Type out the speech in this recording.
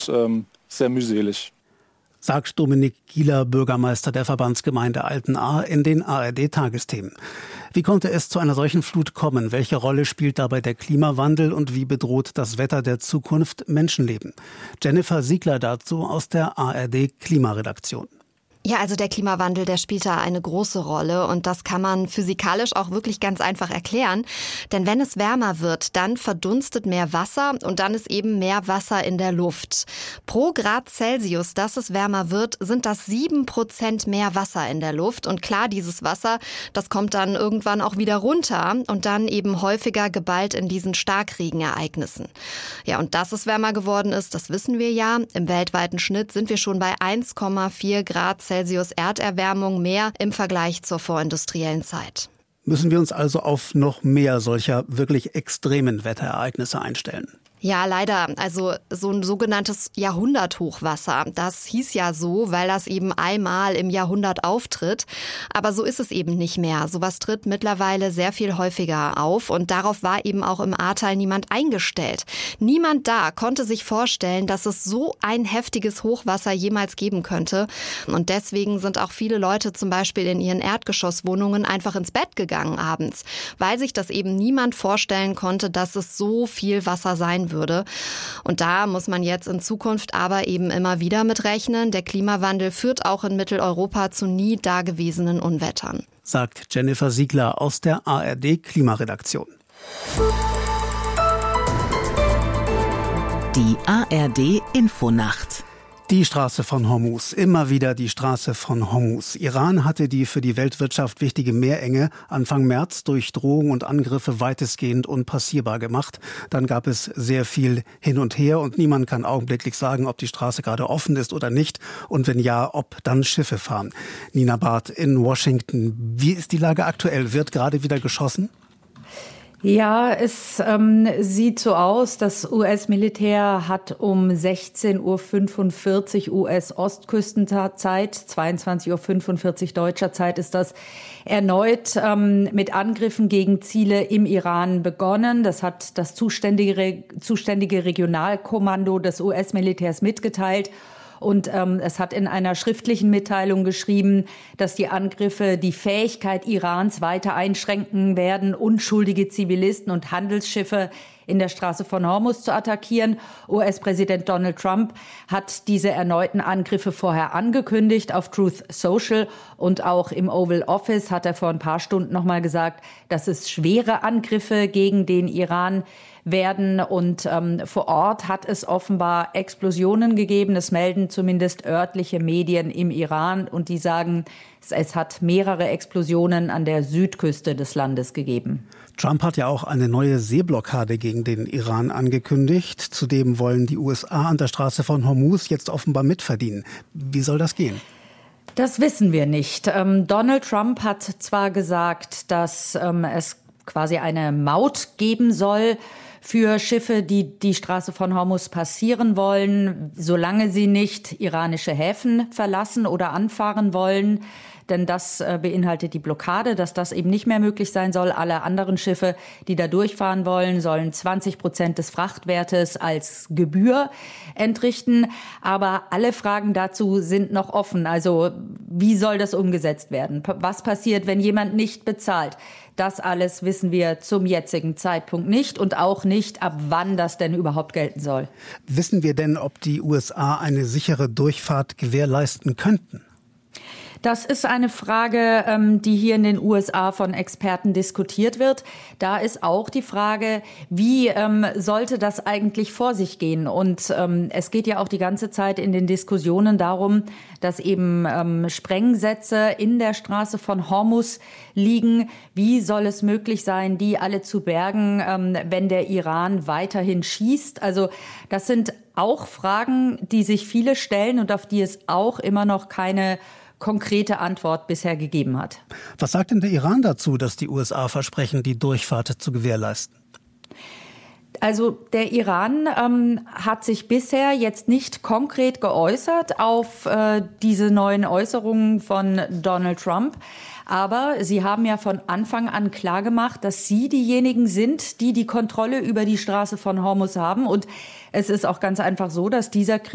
sehr mühselig. Sagt Dominik Gieler, Bürgermeister der Verbandsgemeinde Altenahr, in den ARD-Tagesthemen. Wie konnte es zu einer solchen Flut kommen? Welche Rolle spielt dabei der Klimawandel und wie bedroht das Wetter der Zukunft Menschenleben? Jennifer Siegler dazu aus der ARD-Klimaredaktion. Ja, also der Klimawandel, der spielt da eine große Rolle und das kann man physikalisch auch wirklich ganz einfach erklären. Denn wenn es wärmer wird, dann verdunstet mehr Wasser und dann ist eben mehr Wasser in der Luft. Pro Grad Celsius, dass es wärmer wird, sind das 7% mehr Wasser in der Luft. Und klar, dieses Wasser, das kommt dann irgendwann auch wieder runter und dann eben häufiger geballt in diesen Starkregenereignissen. Ja, und dass es wärmer geworden ist, das wissen wir ja. Im weltweiten Schnitt sind wir schon bei 1,4 Grad Celsius Erderwärmung mehr im Vergleich zur vorindustriellen Zeit. Müssen wir uns also auf noch mehr solcher wirklich extremen Wetterereignisse einstellen? Ja, leider. Also so ein sogenanntes Jahrhunderthochwasser. Das hieß ja so, weil das eben einmal im Jahrhundert auftritt. Aber so ist es eben nicht mehr. Sowas tritt mittlerweile sehr viel häufiger auf. Und darauf war eben auch im Ahrtal niemand eingestellt. Niemand da konnte sich vorstellen, dass es so ein heftiges Hochwasser jemals geben könnte. Und deswegen sind auch viele Leute zum Beispiel in ihren Erdgeschosswohnungen einfach ins Bett gegangen abends, weil sich das eben niemand vorstellen konnte, dass es so viel Wasser sein würde. Und da muss man jetzt in Zukunft aber eben immer wieder mit rechnen. Der Klimawandel führt auch in Mitteleuropa zu nie dagewesenen Unwettern. Sagt Jennifer Siegler aus der ARD-Klimaredaktion. Die ARD-Infonacht. Die Straße von Hormuz, immer wieder die Straße von Hormuz. Iran hatte die für die Weltwirtschaft wichtige Meerenge Anfang März durch Drohungen und Angriffe weitestgehend unpassierbar gemacht. Dann gab es sehr viel hin und her und niemand kann augenblicklich sagen, ob die Straße gerade offen ist oder nicht und wenn ja, ob dann Schiffe fahren. Nina Barth in Washington. Wie ist die Lage aktuell? Wird gerade wieder geschossen? Ja, es sieht so aus, das US-Militär hat um 16:45 Uhr US-Ostküstenzeit, 22:45 Uhr deutscher Zeit ist das, erneut mit Angriffen gegen Ziele im Iran begonnen. Das hat das zuständige Regionalkommando des US-Militärs mitgeteilt. Und es hat in einer schriftlichen Mitteilung geschrieben, dass die Angriffe die Fähigkeit Irans weiter einschränken werden, unschuldige Zivilisten und Handelsschiffe in der Straße von Hormuz zu attackieren. US-Präsident Donald Trump hat diese erneuten Angriffe vorher angekündigt auf Truth Social und auch im Oval Office hat er vor ein paar Stunden noch mal gesagt, dass es schwere Angriffe gegen den Iran werden und vor Ort hat es offenbar Explosionen gegeben. Das melden zumindest örtliche Medien im Iran und die sagen, es hat mehrere Explosionen an der Südküste des Landes gegeben. Trump hat ja auch eine neue Seeblockade gegen den Iran angekündigt. Zudem wollen die USA an der Straße von Hormuz jetzt offenbar mitverdienen. Wie soll das gehen? Das wissen wir nicht. Donald Trump hat zwar gesagt, dass es quasi eine Maut geben soll für Schiffe, die die Straße von Hormuz passieren wollen, solange sie nicht iranische Häfen verlassen oder anfahren wollen. Denn das beinhaltet die Blockade, dass das eben nicht mehr möglich sein soll. Alle anderen Schiffe, die da durchfahren wollen, sollen 20% des Frachtwertes als Gebühr entrichten. Aber alle Fragen dazu sind noch offen. Also wie soll das umgesetzt werden? Was passiert, wenn jemand nicht bezahlt? Das alles wissen wir zum jetzigen Zeitpunkt nicht und auch nicht, ab wann das denn überhaupt gelten soll. Wissen wir denn, ob die USA eine sichere Durchfahrt gewährleisten könnten? Das ist eine Frage, die hier in den USA von Experten diskutiert wird. Da ist auch die Frage, wie sollte das eigentlich vor sich gehen? Und es geht ja auch die ganze Zeit in den Diskussionen darum, dass eben Sprengsätze in der Straße von Hormuz liegen. Wie soll es möglich sein, die alle zu bergen, wenn der Iran weiterhin schießt? Also das sind auch Fragen, die sich viele stellen und auf die es auch immer noch keine konkrete Antwort bisher gegeben hat. Was sagt denn der Iran dazu, dass die USA versprechen, die Durchfahrt zu gewährleisten? Also der Iran hat sich bisher jetzt nicht konkret geäußert auf diese neuen Äußerungen von Donald Trump. Aber sie haben ja von Anfang an klargemacht, dass sie diejenigen sind, die die Kontrolle über die Straße von Hormuz haben. Und es ist auch ganz einfach so, dass dieser Krieg